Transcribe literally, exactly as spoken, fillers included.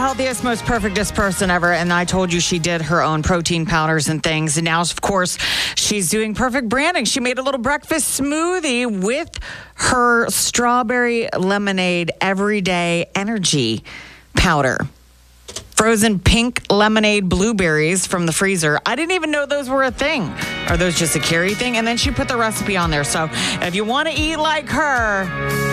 healthiest, most perfectest person ever. And I told you she did her own protein powders and things. And now, of course, she's doing perfect branding. She made a little breakfast smoothie with her strawberry lemonade everyday energy powder. Frozen pink lemonade blueberries from the freezer. I didn't even know those were a thing. Are those just a Carrie thing? And then she put the recipe on there. So if you want to eat like her,